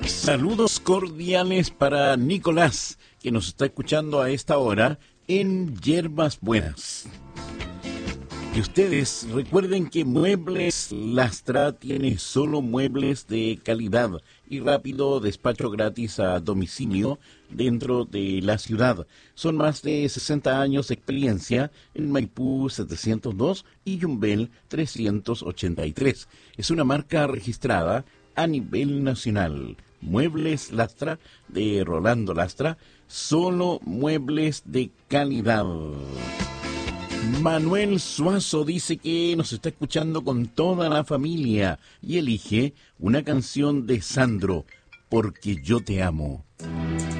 Saludos cordiales para Nicolás, que nos está escuchando a esta hora en Hierbas Buenas. Y ustedes recuerden que Muebles Lastra tiene solo muebles de calidad y rápido despacho gratis a domicilio dentro de la ciudad. Son más de 60 años de experiencia en Maipú 702 y Yumbel 383. Es una marca registrada a nivel nacional. Muebles Lastra de Rolando Lastra, solo muebles de calidad. Manuel Suazo dice que nos está escuchando con toda la familia y elige una canción de Sandro, Porque yo te amo.